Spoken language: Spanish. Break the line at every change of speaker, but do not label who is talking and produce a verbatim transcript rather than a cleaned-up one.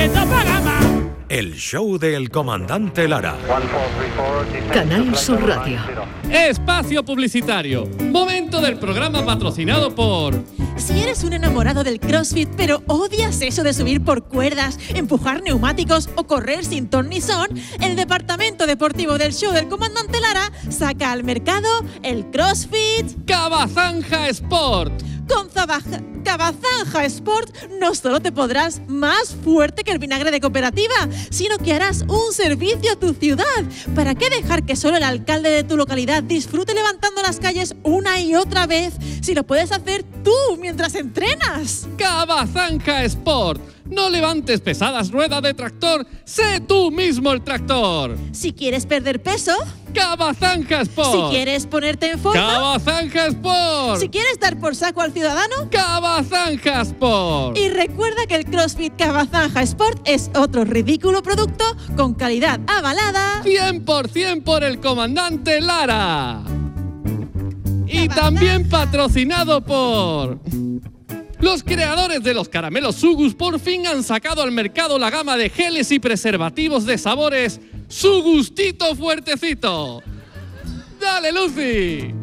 de topa gama.
El show del comandante Lara.
Canal Sur Radio.
Espacio publicitario. Momento del programa patrocinado por...
Si eres un enamorado del CrossFit, pero odias eso de subir por cuerdas, empujar neumáticos o correr sin ton ni son, el departamento deportivo del show del comandante Lara saca al mercado el CrossFit
Cabazanja Sport.
Con Zabaja, Cabazanja Sport no solo te podrás más fuerte que el vinagre de cooperativa, sino que harás un servicio a tu ciudad. ¿Para qué dejar que solo el alcalde de tu localidad disfrute levantando las calles una y otra vez si lo puedes hacer tú mientras entrenas?
Cabazanja Sport. No levantes pesadas ruedas de tractor, sé tú mismo el tractor.
Si quieres perder peso,
Cabazanja Sport.
Si quieres ponerte en forma,
Cabazanja Sport.
Si quieres dar por saco al ciudadano,
Cabazanja Sport.
Y recuerda que el CrossFit Cabazanja Sport es otro ridículo producto con calidad avalada
cien por ciento por el comandante Lara. Y también patrocinado por... Los creadores de los caramelos Sugus por fin han sacado al mercado la gama de geles y preservativos de sabores Su Gustito Fuertecito. ¡Dale, Lucy!